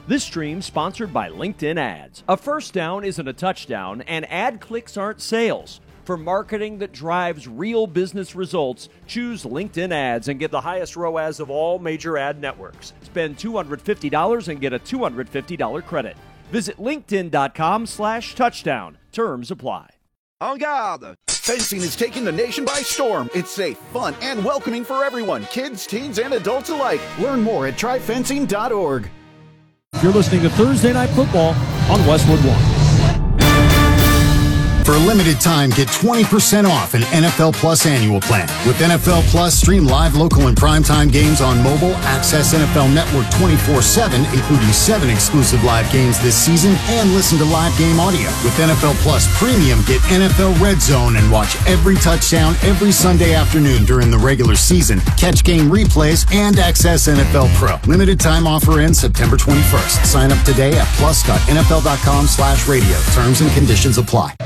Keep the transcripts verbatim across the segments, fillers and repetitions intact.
This stream sponsored by LinkedIn Ads. A first down isn't a touchdown, and ad clicks aren't sales. For marketing that drives real business results, choose LinkedIn Ads and get the highest R O A S of all major ad networks. Spend two hundred fifty dollars and get a two hundred fifty dollars credit. Visit linkedin.com slash touchdown. Terms apply. En garde! Fencing is taking the nation by storm. It's safe, fun, and welcoming for everyone, kids, teens, and adults alike. Learn more at try fencing dot org. You're listening to Thursday Night Football on Westwood One. For a limited time, get twenty percent off an N F L Plus annual plan. With N F L Plus, stream live, local, and primetime games on mobile, access N F L Network twenty-four seven, including seven exclusive live games this season, and listen to live game audio. With N F L Plus Premium, get N F L Red Zone and watch every touchdown every Sunday afternoon during the regular season. Catch game replays and access N F L Pro. Limited time offer ends September twenty-first. Sign up today at plus.nfl.com slash radio. Terms and conditions apply.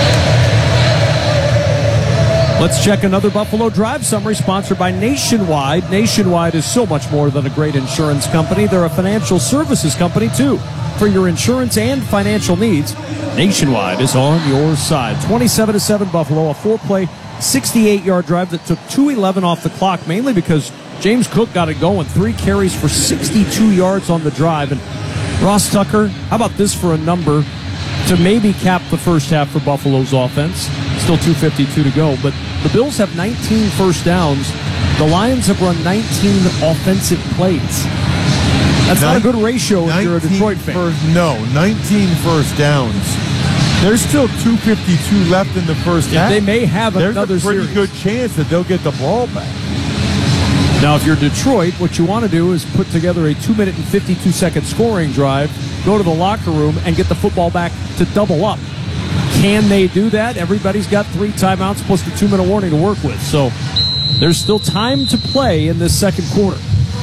Let's check another Buffalo Drive summary sponsored by Nationwide. Nationwide is so much more than a great insurance company. They're a financial services company, too. For your insurance and financial needs, Nationwide is on your side. twenty-seven to seven Buffalo, a four-play, sixty-eight-yard drive that took two eleven off the clock, mainly because James Cook got it going. Three carries for sixty-two yards on the drive. And Ross Tucker, how about this for a number to maybe cap the first half for Buffalo's offense? Still two fifty-two to go, but the Bills have nineteen first downs. The Lions have run nineteen offensive plays. That's not a good ratio if you're a Detroit fan. First, no, nineteen first downs. There's still two fifty-two left in the first yeah, half. They may have There's another a pretty series. good chance that they'll get the ball back. Now, if you're Detroit, what you want to do is put together a two minute and fifty-two second scoring drive, go to the locker room, and get the football back to double up. Can they do that? Everybody's got three timeouts plus the two-minute warning to work with. So there's still time to play in this second quarter.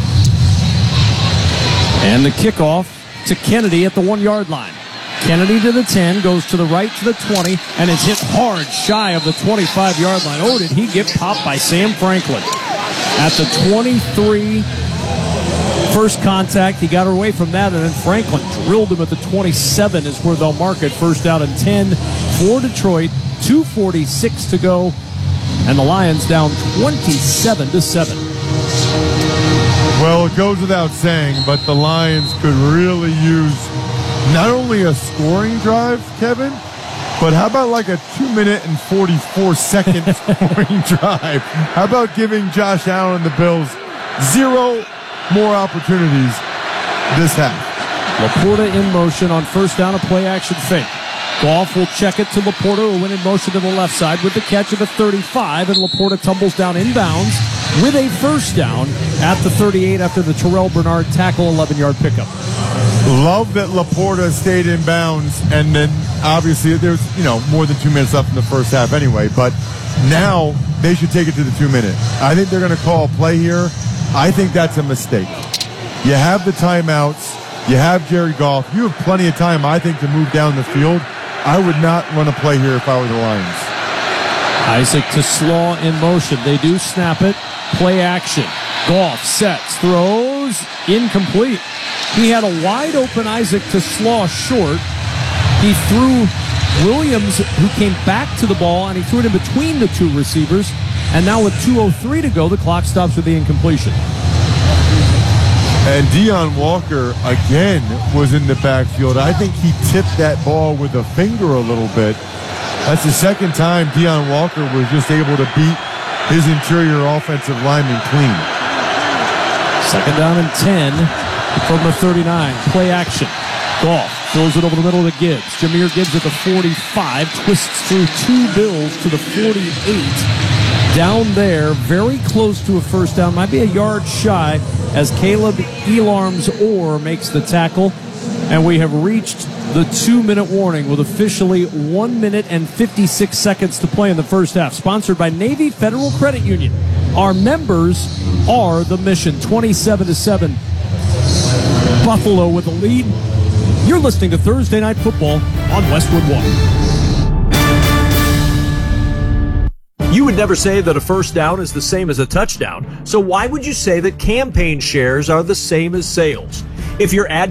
And the kickoff to Kennedy at the one-yard line. Kennedy to the ten, goes to the right to the twenty, and is hit hard shy of the twenty-five-yard line. Oh, did he get popped by Sam Franklin? At the twenty-three, first contact, he got away from that, and then Franklin drilled him at the twenty-seven is where they'll mark it. First down and ten for Detroit, two forty-six to go, and the Lions down twenty-seven to seven. Well, it goes without saying, but the Lions could really use not only a scoring drive, Kevin, but how about like a two minute and forty-four second scoring drive? How about giving Josh Allen and the Bills zero more opportunities this half? Laporta in motion on first down, a play action fake. Goff will check it to Laporta, who went in motion to the left side with the catch at the thirty-five, and Laporta tumbles down inbounds with a first down at the thirty-eight after the Terrell Bernard tackle, eleven-yard pickup. Love that Laporta stayed in bounds, and then obviously there's, you know, more than two minutes left in the first half anyway, but now they should take it to the two-minute. I think they're going to call a play here. I think that's a mistake. You have the timeouts. You have Jared Goff. You have plenty of time, I think, to move down the field. I would not run a play here if I were the Lions. Isaac to Slaw in motion. They do snap it. Play action. Goff sets, throws, incomplete. He had a wide open Isaac to Slaw short. He threw Williams, who came back to the ball, and he threw it in between the two receivers. And now with two oh three to go, the clock stops with the incompletion. And Deion Walker, again, was in the backfield. I think he tipped that ball with a finger a little bit. That's the second time Deion Walker was just able to beat his interior offensive lineman clean. Second down and ten from the thirty-nine. Play action. Goff throws it over the middle to Gibbs. Jahmyr Gibbs at the forty-five. Twists through two Bills to the forty-eight. Down there, very close to a first down. Might be a yard shy as Caleb Elarms-Orr makes the tackle. And we have reached the two-minute warning with officially one minute and fifty-six seconds to play in the first half. Sponsored by Navy Federal Credit Union. Our members are the mission. twenty-seven to seven. Buffalo with the lead. You're listening to Thursday Night Football on Westwood One. You would never say that a first down is the same as a touchdown, so why would you say that campaign shares are the same as sales? If your ad